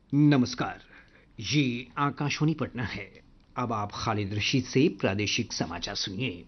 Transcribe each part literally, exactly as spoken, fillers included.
नमस्कार। ये आकाशवाणी पटना है। अब आप खालिद रशीद से प्रादेशिक समाचार सुनिए।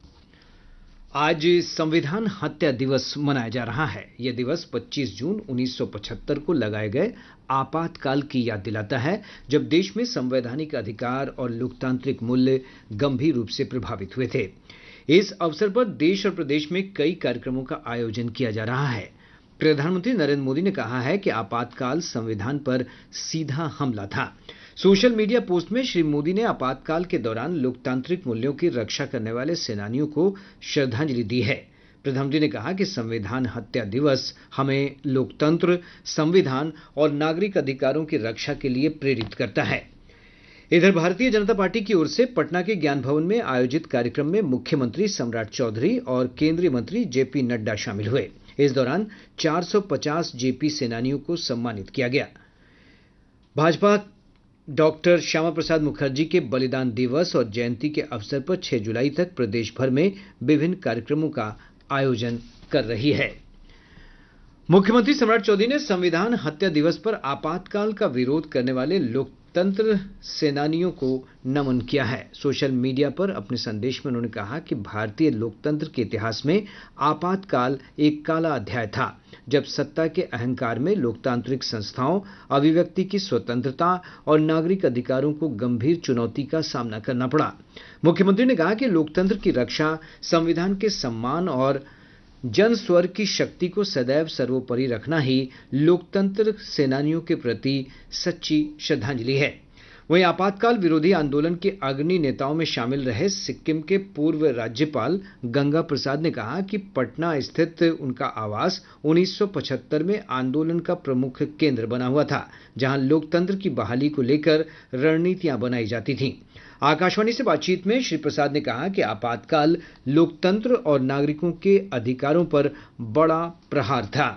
आज संविधान हत्या दिवस मनाया जा रहा है। यह दिवस पच्चीस जून उन्नीस सौ पचहत्तर को लगाए गए आपातकाल की याद दिलाता है, जब देश में संवैधानिक अधिकार और लोकतांत्रिक मूल्य गंभीर रूप से प्रभावित हुए थे। इस अवसर पर देश और प्रदेश में कई कार्यक्रमों का आयोजन किया जा रहा है। प्रधानमंत्री नरेंद्र मोदी ने कहा है कि आपातकाल संविधान पर सीधा हमला था। सोशल मीडिया पोस्ट में श्री मोदी ने आपातकाल के दौरान लोकतांत्रिक मूल्यों की रक्षा करने वाले सेनानियों को श्रद्धांजलि दी है। प्रधानमंत्री ने कहा कि संविधान हत्या दिवस हमें लोकतंत्र, संविधान और नागरिक अधिकारों की रक्षा के लिए प्रेरित करता है। इधर भारतीय जनता पार्टी की ओर से पटना के ज्ञान भवन में आयोजित कार्यक्रम में मुख्यमंत्री सम्राट चौधरी और केंद्रीय मंत्री जेपी नड्डा शामिल हुए। इस दौरान चार सौ पचास जेपी सेनानियों को सम्मानित किया गया। भाजपा डॉक्टर श्यामा प्रसाद मुखर्जी के बलिदान दिवस और जयंती के अवसर पर छह जुलाई तक प्रदेश भर में विभिन्न कार्यक्रमों का आयोजन कर रही है। मुख्यमंत्री सम्राट चौधरी ने संविधान हत्या दिवस पर आपातकाल का विरोध करने वाले लोकतंत्र सेनानियों को नमन किया है। सोशल मीडिया पर अपने संदेश में उन्होंने कहा कि भारतीय लोकतंत्र के इतिहास में आपातकाल एक काला अध्याय था, जब सत्ता के अहंकार में लोकतांत्रिक संस्थाओं, अभिव्यक्ति की स्वतंत्रता और नागरिक अधिकारों को गंभीर चुनौती का सामना करना पड़ा। मुख्यमंत्री ने कहा कि लोकतंत्र की रक्षा, संविधान के सम्मान और जन स्वर की शक्ति को सदैव सर्वोपरि रखना ही लोकतंत्र सेनानियों के प्रति सच्ची श्रद्धांजलि है। वहीं आपातकाल विरोधी आंदोलन के अग्रणी नेताओं में शामिल रहे सिक्किम के पूर्व राज्यपाल गंगा प्रसाद ने कहा कि पटना स्थित उनका आवास उन्नीस सौ पचहत्तर में आंदोलन का प्रमुख केंद्र बना हुआ था, जहां लोकतंत्र की बहाली को लेकर रणनीतियां बनाई जाती थीं। आकाशवाणी से बातचीत में श्री प्रसाद ने कहा कि आपातकाल लोकतंत्र और नागरिकों के अधिकारों पर बड़ा प्रहार था।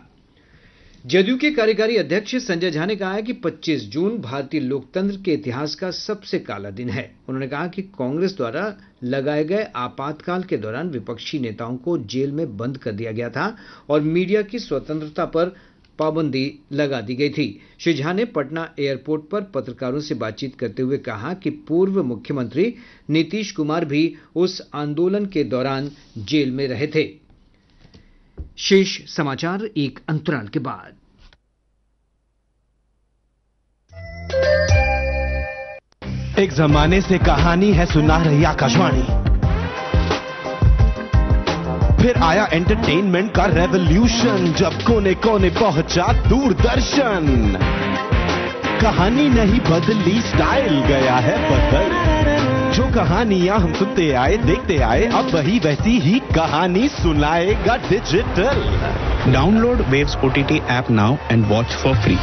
जदयू के कार्यकारी अध्यक्ष संजय झा ने कहा है कि पच्चीस जून भारतीय लोकतंत्र के इतिहास का सबसे काला दिन है। उन्होंने कहा कि कांग्रेस द्वारा लगाए गए आपातकाल के दौरान विपक्षी नेताओं को जेल में बंद कर दिया गया था और मीडिया की स्वतंत्रता पर पाबंदी लगा दी गई थी। श्री झा ने पटना एयरपोर्ट पर पत्रकारों से बातचीत करते हुए कहा कि पूर्व मुख्यमंत्री नीतीश कुमार भी उस आंदोलन के दौरान जेल में रहे थे। शेष समाचार एक अंतराल के बाद। एक जमाने से कहानी है सुना रही आकाशवाणी, फिर आया एंटरटेनमेंट का रेवोल्यूशन, जब कोने कोने पहुंचा दूरदर्शन। कहानी नहीं बदली, स्टाइल गया है बदल। जो कहानियां हम सुनते आए, देखते आए, अब वही वैसी ही कहानी सुनाएगा digital. Download waves OTT app now and watch for free.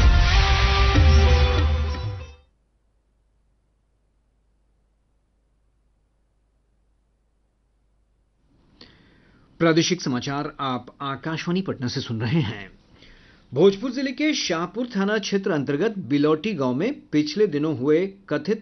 प्रादेशिक समाचार आप आकाशवाणी पटना से सुन रहे हैं। भोजपुर जिले के शाहपुर थाना क्षेत्र अंतर्गत बिलौटी गांव में पिछले दिनों हुए कथित